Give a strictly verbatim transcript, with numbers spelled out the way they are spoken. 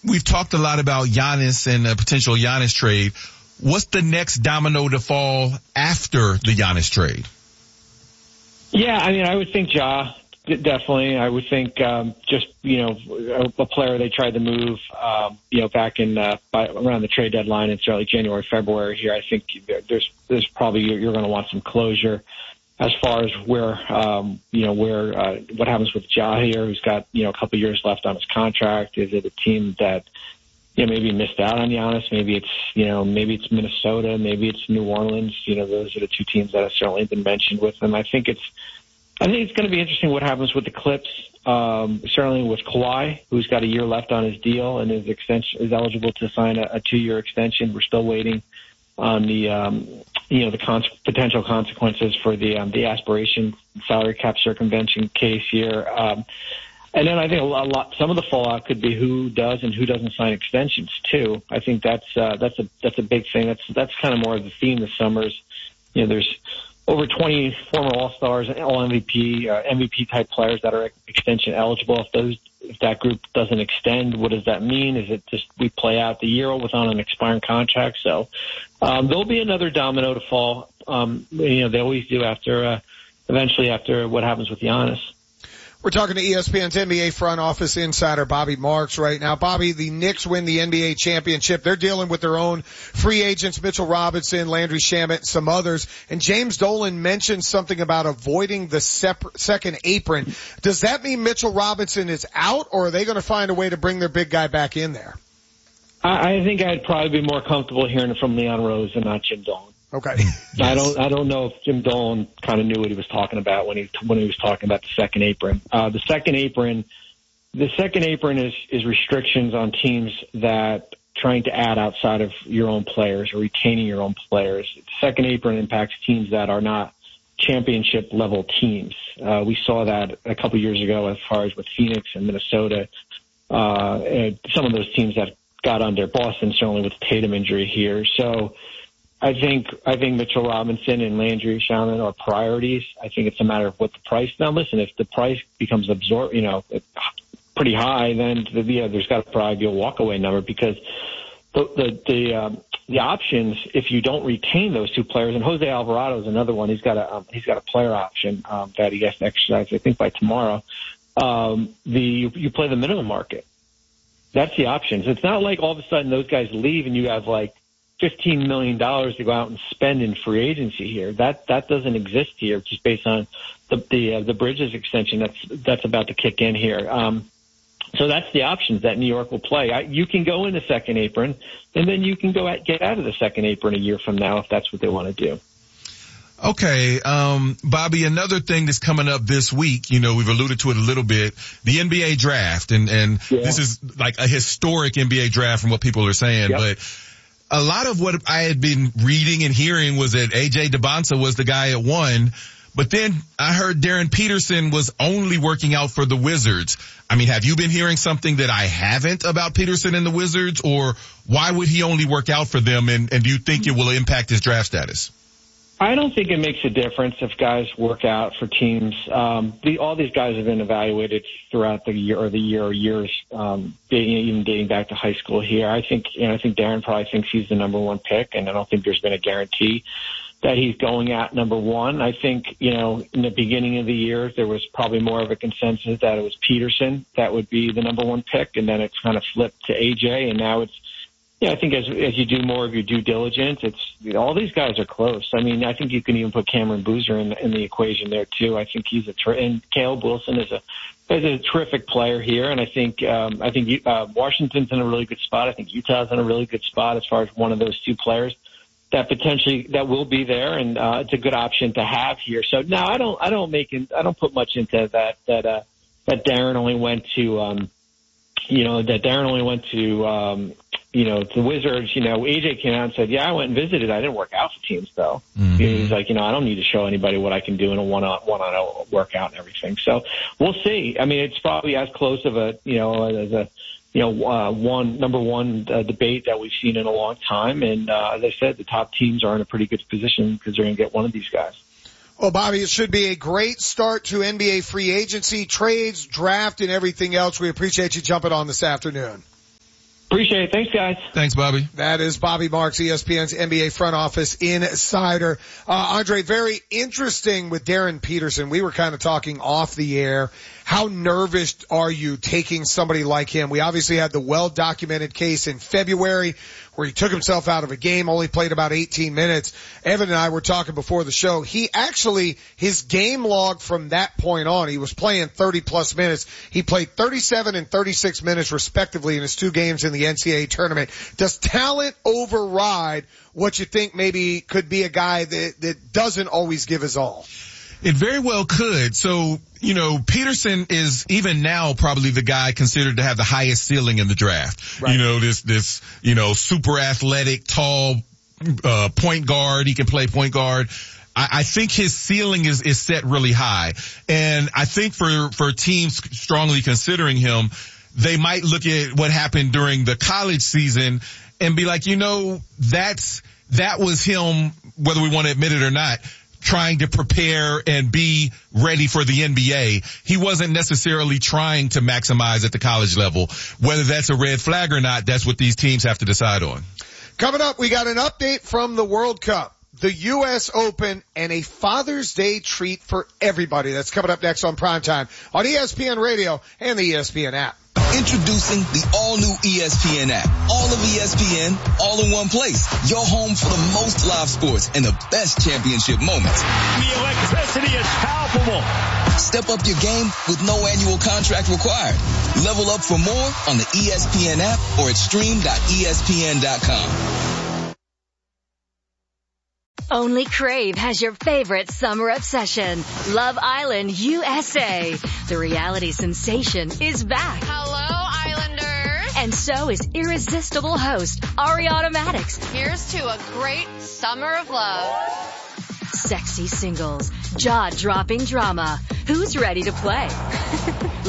we've talked a lot about Giannis and a potential Giannis trade. What's the next domino to fall after the Giannis trade? Yeah, I mean, I would think Ja, definitely. I would think um, just, you know, a, a player they tried to move, um, you know, back in uh, by, around the trade deadline in certainly January, February here. I think there's there's probably you're, you're going to want some closure as far as where, um, you know, where uh, what happens with Ja here, who's got, you know, a couple years left on his contract. Is it a team that, you know, maybe missed out on Giannis? Maybe it's, you know, maybe it's Minnesota, maybe it's New Orleans. You know, those are the two teams that have certainly been mentioned with them. I think it's, I think it's going to be interesting what happens with the Clips. Um, certainly with Kawhi, who's got a year left on his deal and is extension is eligible to sign a, a two-year extension. We're still waiting on the, um, you know, the con- potential consequences for the um, the aspiration salary cap circumvention case here. Um, and then I think a lot, some of the fallout could be who does and who doesn't sign extensions too. I think that's uh, that's a that's a big thing. That's that's kind of more of the theme this summer. Is, you know, there's over twenty former All-Stars and All M V P, uh, M V P type players that are extension eligible. If those, if that group doesn't extend, what does that mean? Is it just we play out the year without an expiring contract? So um, there'll be another domino to fall. Um, you know, they always do after, uh, eventually after what happens with Giannis. We're talking to E S P N's N B A front office insider Bobby Marks right now. Bobby, the Knicks win the N B A championship. They're dealing with their own free agents, Mitchell Robinson, Landry Shamet, some others. And James Dolan mentioned something about avoiding the separ- second apron. Does that mean Mitchell Robinson is out, or are they going to find a way to bring their big guy back in there? I, I think I'd probably be more comfortable hearing it from Leon Rose and not Jim Dolan. Okay. Yes. I don't. I don't know if Jim Dolan kind of knew what he was talking about when he when he was talking about the second apron. Uh, the second apron, the second apron is is restrictions on teams that trying to add outside of your own players or retaining your own players. The second apron impacts teams that are not championship level teams. Uh, we saw that a couple years ago as far as with Phoenix and Minnesota. Uh, and some of those teams that got under Boston, certainly with the Tatum injury here. So. I think I think Mitchell Robinson and Landry Shamet are priorities. I think it's a matter of what the price. Now, listen, if the price becomes absorb, you know, pretty high, then the, yeah, there's got to probably be a walkaway number because the the the, um, the options if you don't retain those two players, and Jose Alvarado is another one. He's got a um, he's got a player option um, that he has to exercise. I think by tomorrow. Um, the you, you play the minimum market. That's the options. It's not like all of a sudden those guys leave and you have like fifteen million dollars to go out and spend in free agency here. That that doesn't exist here, just based on the the, uh, the Bridges extension that's that's about to kick in here. Um, so that's the options that New York will play. I, you can go in the second apron, and then you can go at, get out of the second apron a year from now if that's what they want to do. Okay, um, Bobby, another thing that's coming up this week, you know, we've alluded to it a little bit, the N B A draft, and and yeah. This is like a historic N B A draft from what people are saying, yep. But a lot of what I had been reading and hearing was that A J DeBonsa was the guy at one, but then I heard Darren Peterson was only working out for the Wizards. I mean, have you been hearing something that I haven't about Peterson and the Wizards, or why would he only work out for them, and, and do you think it will impact his draft status? I don't think it makes a difference if guys work out for teams. Um, the, all these guys have been evaluated throughout the year or the year or years, um, dating, even dating back to high school here. I think, you know, I think Darren probably thinks he's the number one pick, and I don't think there's been a guarantee that he's going at number one. I think, you know, in the beginning of the year, there was probably more of a consensus that it was Peterson that would be the number one pick, and then it's kind of flipped to A J, and now it's, yeah, I think as as you do more of your due diligence, it's you know, all these guys are close. I mean, I think you can even put Cameron Boozer in, in the equation there too. I think he's a ter- and Caleb Wilson is a is a terrific player here, and I think um, I think uh, Washington's in a really good spot. I think Utah's in a really good spot as far as one of those two players that potentially that will be there, and uh, it's a good option to have here. So now I don't I don't make it, I don't put much into that that uh, that Darren only went to um, you know that Darren only went to. Um, You know, the Wizards, you know, A J came out and said, yeah, I went and visited. I didn't work out for teams, though. Mm-hmm. He was like, you know, I don't need to show anybody what I can do in a one-on, one-on workout and everything. So we'll see. I mean, it's probably as close of a, you know, as a, you know, uh, one, number one uh, debate that we've seen in a long time. And uh, as I said, the top teams are in a pretty good position because they're going to get one of these guys. Well, Bobby, it should be a great start to N B A free agency, trades, draft, and everything else. We appreciate you jumping on this afternoon. Appreciate it. Thanks, guys. Thanks, Bobby. That is Bobby Marks, E S P N's N B A front office insider. Uh, Andre, very interesting with Darren Peterson. We were kind of talking off the air. How nervous are you taking somebody like him? We obviously had the well-documented case in February where he took himself out of a game, only played about eighteen minutes. Evan and I were talking before the show. He actually, his game log from that point on, he was playing thirty plus minutes. He played thirty-seven and thirty-six minutes respectively in his two games in the N C double A tournament. Does talent override what you think maybe could be a guy that, that doesn't always give his all? It very well could. So, you know, Peterson is even now probably the guy considered to have the highest ceiling in the draft. Right. You know, this, this, you know, super athletic, tall, uh, point guard. He can play point guard. I, I think his ceiling is, is set really high. And I think for, for teams strongly considering him, they might look at what happened during the college season and be like, you know, that's, that was him, whether we want to admit it or not, trying to prepare and be ready for the N B A. He wasn't necessarily trying to maximize at the college level. Whether that's a red flag or not, that's what these teams have to decide on. Coming up, we got an update from the World Cup, the U S Open, and a Father's Day treat for everybody. That's coming up next on Primetime on E S P N Radio and the E S P N app. Introducing the all-new E S P N app. All of E S P N, all in one place. Your home for the most live sports and the best championship moments. The electricity is palpable. Step up your game with no annual contract required. Level up for more on the E S P N app or at stream dot E S P N dot com. Only Crave has your favorite summer obsession, Love Island U S A. The reality sensation is back. Hello, Islanders. And so is irresistible host Ariana Madix. Here's to a great summer of love. Sexy singles, jaw-dropping drama. Who's ready to play?